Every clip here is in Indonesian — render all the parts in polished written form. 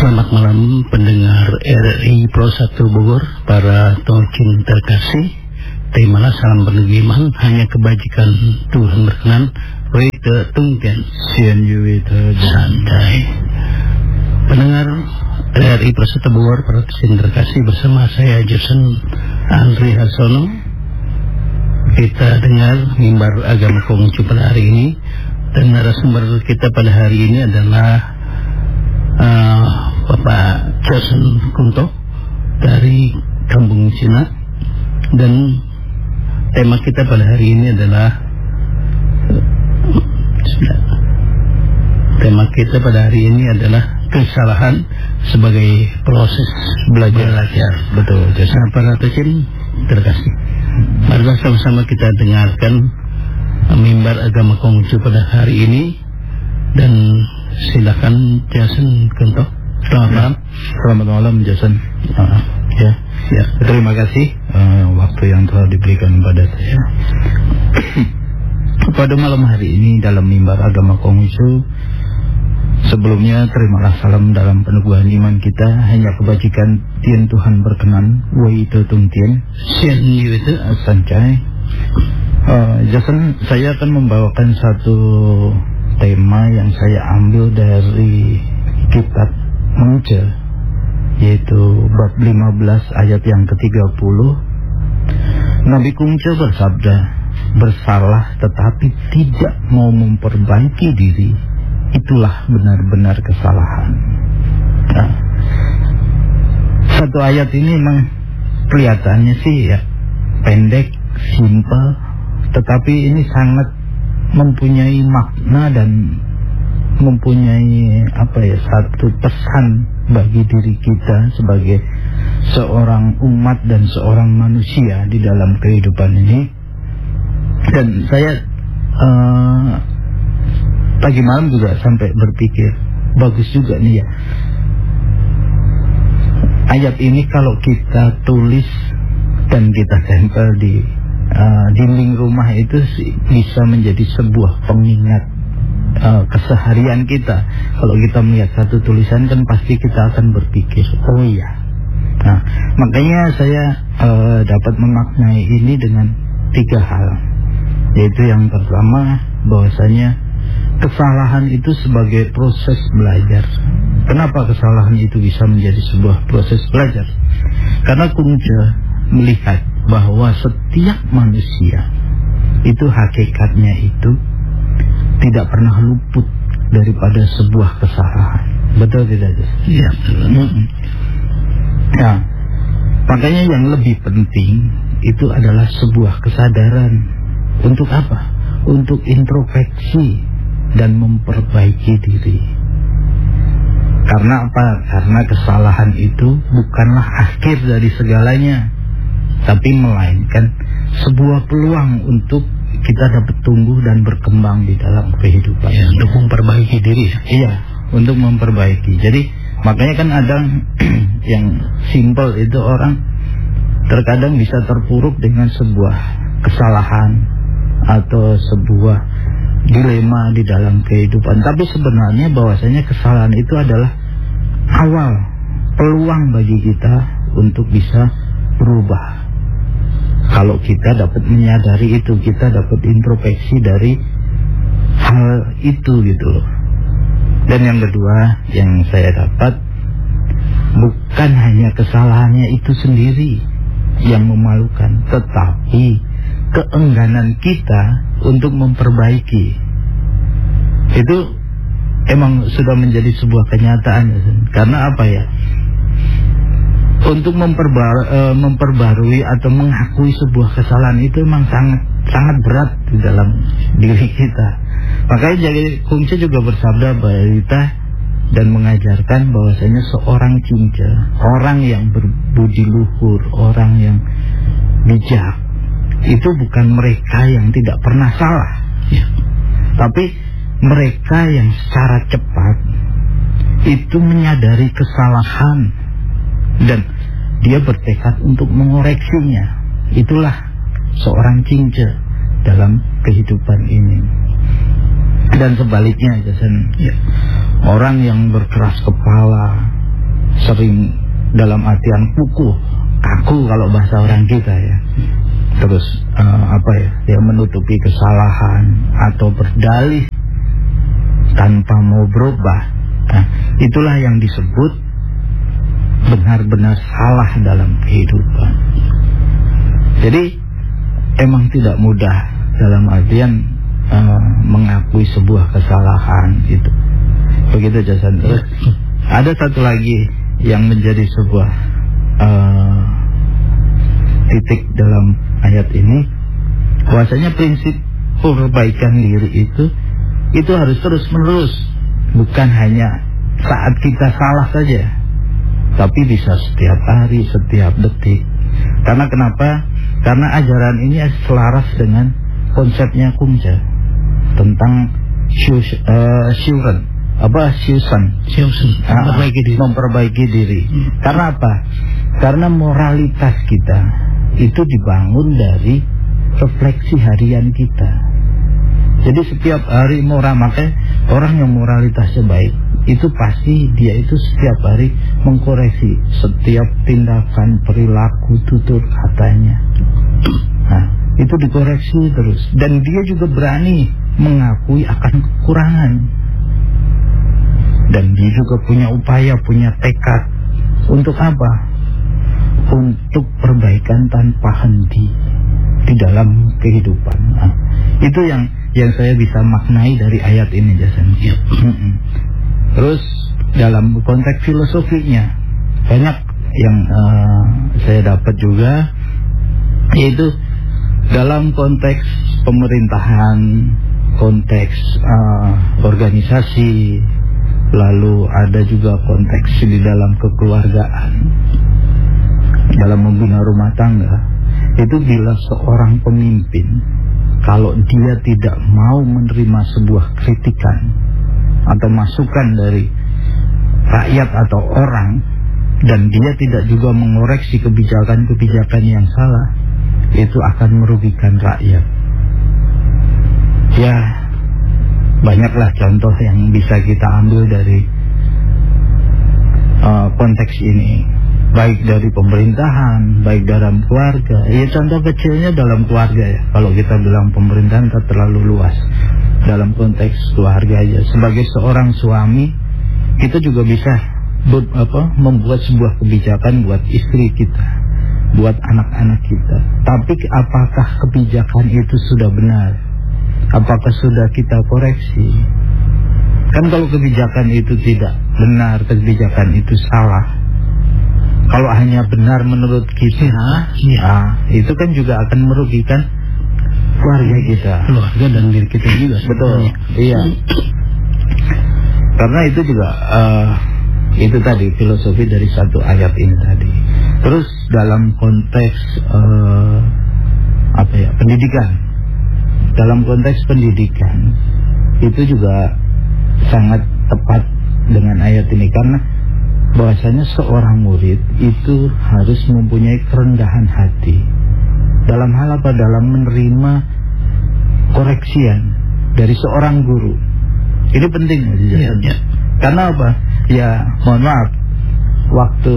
Selamat malam pendengar RRI Pro 1 Bogor, para Tolkin terkasih. Terimalah salam bernegeri iman, hanya kebajikan Tuhan berkenan. Wite tungken, Sian Yuwite santai. Pendengar RRI Pro 1 Bogor, para Tolkin terkasih, bersama saya Jason Andri Harsono. Kita dengar mimbar agama Konghucu pada hari ini, dan narasumber kita pada hari ini adalah Bapak Jason Kunto dari Kampung Cina, dan tema kita pada hari ini adalah kesalahan sebagai proses belajar. Betul, Jason. Para Tolkin terkasih, mari sama-sama kita dengarkan mimbar agama Konghucu pada hari ini, dan silakan Jason Kunto. Selamat malam Jason. Ya. Terima kasih waktu yang telah diberikan kepada saya. Pada malam hari ini dalam mimbar agama Konghucu, sebelumnya terimalah salam dalam peneguhan iman kita, hanya kebajikan Tien Tuhan berkenan, Wei Itu Tung Tien, Sian Yuwite Sancai. Jason, saya akan membawakan satu tema yang saya ambil dari kitab Konghucu, yaitu bab 15 ayat yang ke-30. Nabi Konghucu bersabda, bersalah tetapi tidak mau memperbaiki diri, itulah benar-benar kesalahan. Nah, satu ayat ini memang kelihatannya sih ya pendek, simpel, tetapi ini sangat mempunyai makna dan mempunyai satu pesan bagi diri kita sebagai seorang umat dan seorang manusia di dalam kehidupan ini. Dan saya pagi malam juga sampai berpikir, bagus juga nih ya, ayat ini kalau kita tulis dan kita tempel di dinding rumah itu bisa menjadi sebuah pengingat keseharian kita. Kalau kita melihat satu tulisan kan pasti kita akan berpikir, oh iya. Nah, makanya saya dapat memaknai ini dengan 3 hal. Yaitu yang pertama, bahwasanya kesalahan itu sebagai proses belajar. Kenapa kesalahan itu bisa menjadi sebuah proses belajar? Karena Konghucu melihat bahwa setiap manusia itu hakikatnya itu tidak pernah luput daripada sebuah kesalahan. Betul tidak? Iya. Nah, makanya yang lebih penting itu adalah sebuah kesadaran. Untuk apa? Untuk introspeksi dan memperbaiki diri. Karena apa? Karena kesalahan itu bukanlah akhir dari segalanya, tapi melainkan sebuah peluang untuk kita dapat tumbuh dan berkembang di dalam kehidupan. Ya, untuk memperbaiki diri. Iya, untuk memperbaiki. Jadi makanya kan ada yang simpel itu, orang terkadang bisa terpuruk dengan sebuah kesalahan atau sebuah dilema di dalam kehidupan. Tapi sebenarnya bahwasanya kesalahan itu adalah awal peluang bagi kita untuk bisa berubah. Kalau kita dapat menyadari itu, kita dapat introspeksi dari hal itu gitu loh. Dan yang kedua yang saya dapat, bukan hanya kesalahannya itu sendiri yang memalukan, tetapi keengganan kita untuk memperbaiki. Itu emang sudah menjadi sebuah kenyataan. Karena apa ya? Untuk memperbarui atau mengakui sebuah kesalahan itu memang sangat berat di dalam diri kita. Makanya jadi Konghucu juga bersabda berita dan mengajarkan bahwasanya seorang cinca, orang yang berbudi luhur, orang yang bijak, itu bukan mereka yang tidak pernah salah, ya, tapi mereka yang secara cepat itu menyadari kesalahan dan dia bertekad untuk mengoreksinya. Itulah seorang cinca dalam kehidupan ini. Dan sebaliknya, Jason, ya, orang yang berkeras kepala, sering dalam artian kaku kalau bahasa orang kita ya. Terus dia menutupi kesalahan atau berdalih tanpa mau berubah. Nah, itulah yang disebut benar-benar salah dalam kehidupan. Jadi emang tidak mudah dalam artian mengakui sebuah kesalahan itu. Begitu Jason. Terus ada satu lagi yang menjadi sebuah titik dalam ayat ini, bahwasanya prinsip perbaikan diri itu harus terus menerus, bukan hanya saat kita salah saja, tapi bisa setiap hari, setiap detik. Karena kenapa? Karena ajaran ini selaras dengan konsepnya Kumja tentang memperbaiki diri. Karena apa? Karena moralitas kita itu dibangun dari refleksi harian kita. Jadi setiap hari makanya orang yang moralitasnya baik itu pasti dia itu setiap hari mengkoreksi setiap tindakan, perilaku, tutur katanya. Nah, itu dikoreksi terus, dan dia juga berani mengakui akan kekurangan, dan dia juga punya upaya, punya tekad untuk apa? Untuk perbaikan tanpa henti di dalam kehidupan. Nah, itu yang saya bisa maknai dari ayat ini, Jason. Terus dalam konteks filosofinya banyak yang saya dapat juga, yaitu dalam konteks pemerintahan, konteks organisasi, lalu ada juga konteks di dalam kekeluargaan, dalam membina rumah tangga. Itu bila seorang pemimpin, kalau dia tidak mau menerima sebuah kritikan atau masukan dari rakyat atau orang, dan dia tidak juga mengoreksi kebijakan-kebijakan yang salah, itu akan merugikan rakyat. Ya, banyaklah contoh yang bisa kita ambil dari konteks ini, baik dari pemerintahan, baik dalam keluarga. Ya, contoh kecilnya dalam keluarga ya. Kalau kita bilang pemerintahan kan terlalu luas. Dalam konteks keluarga aja, sebagai seorang suami, kita juga bisa membuat sebuah kebijakan buat istri kita, buat anak-anak kita. Tapi apakah kebijakan itu sudah benar? Apakah sudah kita koreksi? Kan kalau kebijakan itu tidak benar, kebijakan itu salah, kalau hanya benar menurut kita, itu kan juga akan merugikan keluarga kita, keluarga dan diri kita juga. Betul, iya. Karena itu juga itu tadi filosofi dari satu ayat ini tadi. Terus dalam konteks pendidikan, dalam konteks pendidikan itu juga sangat tepat dengan ayat ini, karena bahwasanya seorang murid itu harus mempunyai kerendahan hati dalam hal apa? Dalam menerima koreksian dari seorang guru. Ini penting ya. Karena apa? Ya, mohon maaf, waktu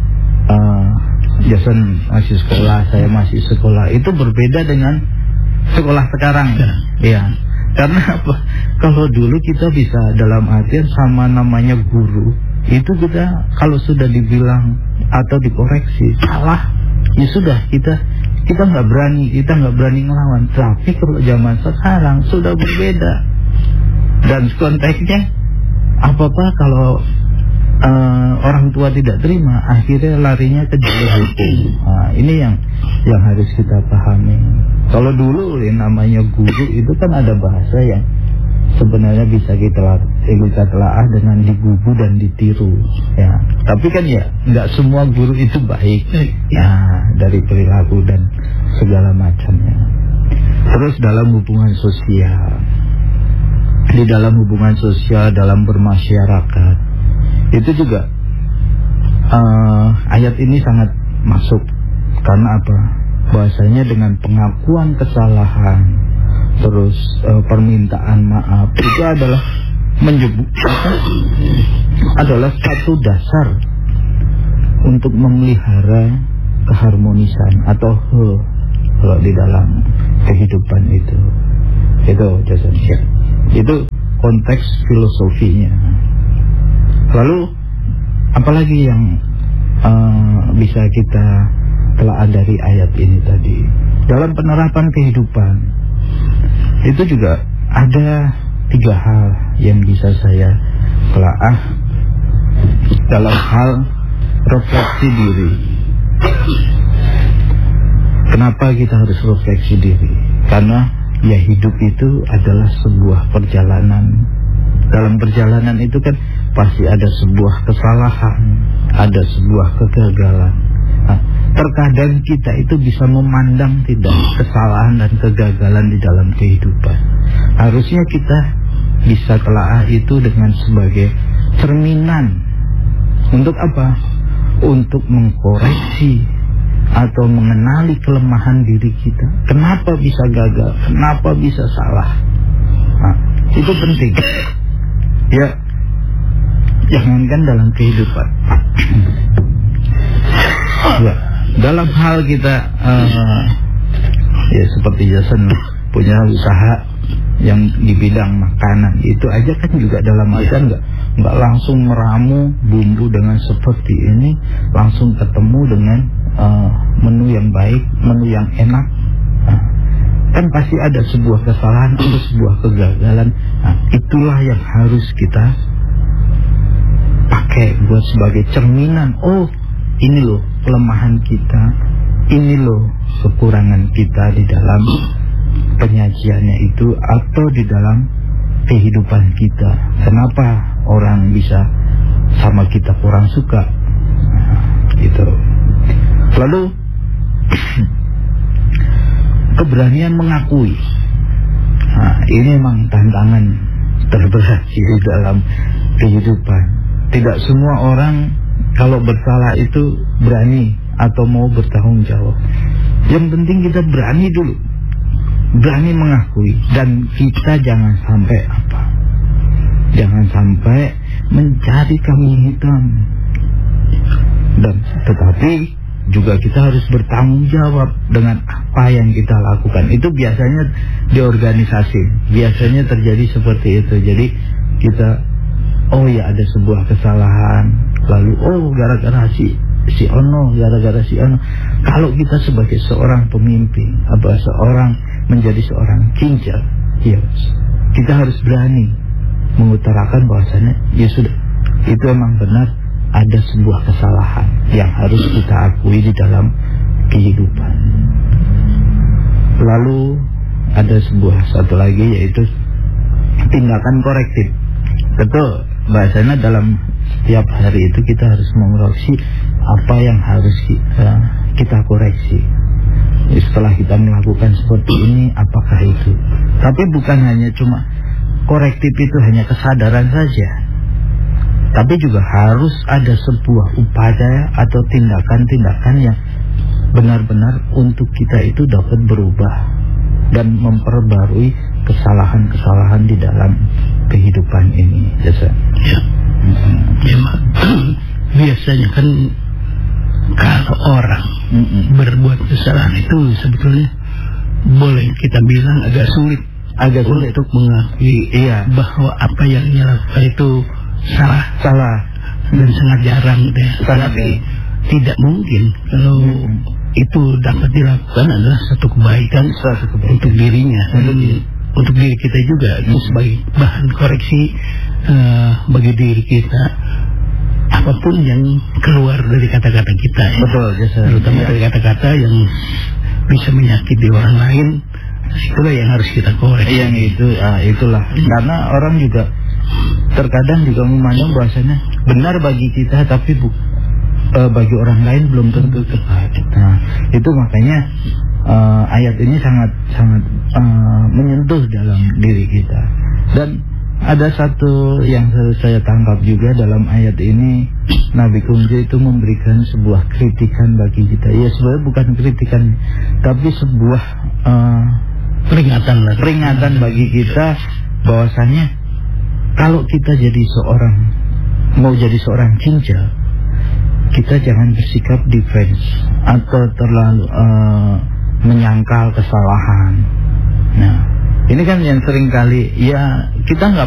Jason masih sekolah, saya masih sekolah, itu berbeda dengan sekolah sekarang. Ya. Karena apa? Kalau dulu kita bisa dalam artian sama namanya guru, itu kita kalau sudah dibilang atau dikoreksi salah, ya sudah kita nggak berani ngelawan. Tapi kalau zaman sekarang sudah berbeda, dan konteksnya apa kalau orang tua tidak terima, akhirnya larinya ke jalur hukum. Nah, ini yang harus kita pahami. Kalau dulu namanya guru itu kan ada bahasa yang sebenarnya bisa kita telaah dengan digugu dan ditiru. Ya, tapi kan ya nggak semua guru itu baik. Ya, dari perilaku dan segala macamnya. Terus dalam hubungan sosial, di dalam hubungan sosial, dalam bermasyarakat, itu juga ayat ini sangat masuk. Karena apa? Bahasanya dengan pengakuan kesalahan, terus permintaan maaf, itu adalah adalah satu dasar untuk memelihara keharmonisan atau kalau di dalam kehidupan itu Jason. Ya. Itu konteks filosofinya. Lalu apalagi yang bisa kita telah dari ayat ini tadi dalam penerapan kehidupan? Itu juga ada 3 hal yang bisa saya telaah dalam hal refleksi diri. Kenapa kita harus refleksi diri? Karena ya hidup itu adalah sebuah perjalanan. Dalam perjalanan itu kan pasti ada sebuah kesalahan, ada sebuah kegagalan. Nah, terkadang kita itu bisa memandang tidak kesalahan dan kegagalan di dalam kehidupan. Harusnya kita bisa telaah itu dengan sebagai cerminan. Untuk apa? Untuk mengkoreksi atau mengenali kelemahan diri kita. Kenapa bisa gagal? Kenapa bisa salah? Nah, itu penting. Ya, jangankan dalam kehidupan. Ya, dalam hal kita ya seperti Jason punya usaha yang di bidang makanan, itu aja kan juga dalam artian nggak langsung meramu bumbu dengan seperti ini, langsung ketemu dengan menu yang baik, menu yang enak. Nah, kan pasti ada sebuah kesalahan atau sebuah kegagalan. Nah, itulah yang harus kita pakai buat sebagai cerminan. Oh, ini loh kelemahan kita, ini loh kekurangan kita di dalam penyajiannya itu atau di dalam kehidupan kita. Kenapa orang bisa sama kita kurang suka? Nah, gitu. Lalu keberanian mengakui. Nah, ini memang tantangan terberat di dalam kehidupan. Tidak semua orang kalau bersalah itu berani atau mau bertanggung jawab. Yang penting kita berani dulu, berani mengakui. Dan kita jangan sampai apa? Jangan sampai mencari kambing hitam. Dan tetapi juga kita harus bertanggung jawab dengan apa yang kita lakukan. Itu biasanya di organisasi, biasanya terjadi seperti itu. Jadi kita, oh ya ada sebuah kesalahan, lalu oh gara-gara si Ono, gara-gara si Ono. Kalau kita sebagai seorang pemimpin, atau menjadi seorang kincir, ya kita harus berani mengutarakan bahwasanya ya sudah, itu emang benar ada sebuah kesalahan yang harus kita akui di dalam kehidupan. Lalu ada satu lagi yaitu tindakan korektif. Betul, bahasanya dalam setiap hari itu kita harus mengoreksi apa yang harus kita koreksi. Setelah kita melakukan seperti ini, apakah itu? Tapi bukan hanya cuma korektif itu hanya kesadaran saja, tapi juga harus ada sebuah upaya atau tindakan-tindakan yang benar-benar untuk kita itu dapat berubah dan memperbarui kesalahan-kesalahan di dalam kehidupan ini. Ya. Biasanya kan kalau orang berbuat kesalahan itu sebetulnya boleh kita bilang agak sulit untuk mengakui bahwa apa yang dia lakukan itu salah dan sangat jarang gitu ya. Tapi tidak mungkin kalau itu dapat dilakukan adalah satu kebaikan untuk dirinya, untuk diri kita juga, itu sebagai bahan koreksi bagi diri kita. Apapun yang keluar dari kata-kata kita, terutama dari kata-kata yang bisa menyakiti orang lain, itulah yang harus kita koreksi. Yang itulah. Karena orang juga terkadang juga memandang bahwasanya benar bagi kita, tapi bagi orang lain belum tentu tepat. Nah, itu makanya ayat ini sangat menyentuh dalam diri kita. Dan ada satu yang saya tangkap juga dalam ayat ini, Nabi Kunci itu memberikan sebuah kritikan bagi kita. Ya sebenarnya bukan kritikan, tapi sebuah peringatan bagi kita bahwasanya kalau kita mau jadi seorang cincin, kita jangan bersikap defense atau terlalu menyangkal kesalahan. Nah, ini kan yang sering kali ya kita nggak